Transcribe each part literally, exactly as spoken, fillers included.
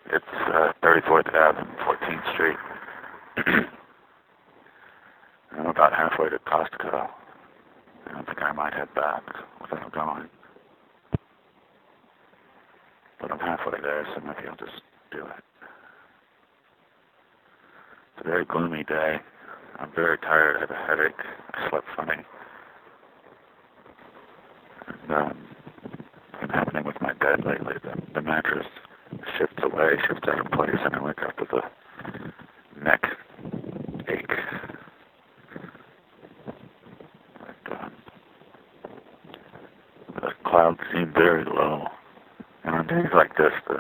It's uh, thirty-fourth Avenue, fourteenth Street. I'm about halfway to Costco. I think I might head back without going. But I'm halfway there, so maybe I'll just do it. It's a very gloomy day. I'm very tired. I have a headache. I slept funny. And um, it's been happening with my bed lately. The, the mattress shifts away, shifts out of place, and I wake up with a neck ache. And, um, the clouds seem very low. And on days like this, the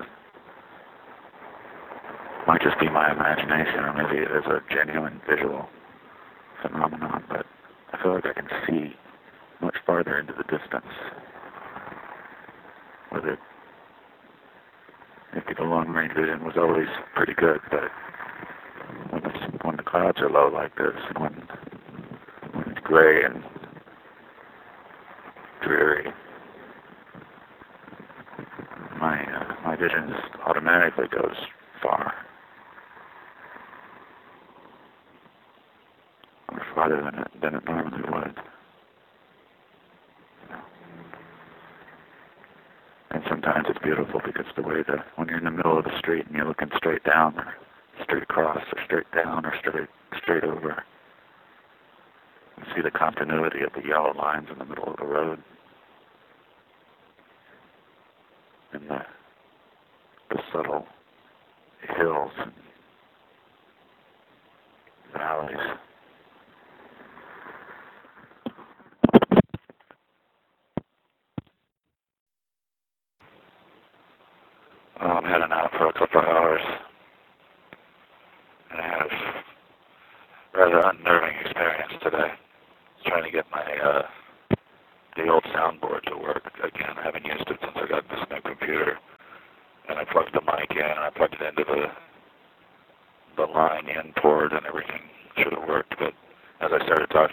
might just be my imagination, or maybe it is a genuine visual phenomenon, but I feel like I can see much farther into the distance. With it, maybe the long-range vision was always pretty good, but when the, when the clouds are low like this, and when, when it's gray and dreary, my uh, my vision just automatically goes far. Or farther than it, than it normally would. And sometimes it's beautiful because the way that when you're in the middle of the street and you're looking straight down or straight across or straight down or straight straight over, you see the continuity of the yellow lines in the middle of the road and the, the subtle hills and valleys. Well, I'm heading out for a couple of hours, and I had a rather unnerving experience today. Trying to get my uh, the old soundboard to work again. I haven't used it since I got this new computer, and I plugged the mic in, and I plugged it into the the line in port, and everything should have worked. But as I started talking